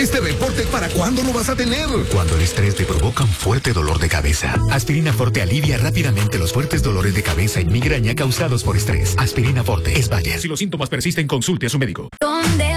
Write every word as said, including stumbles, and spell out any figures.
Este reporte, ¿para cuándo lo vas a tener? Cuando el estrés te provoca un fuerte dolor de cabeza. Aspirina Forte alivia rápidamente los fuertes dolores de cabeza y migraña causados por estrés. Aspirina Forte es Bayer. Si los síntomas persisten, consulte a su médico. ¿Dónde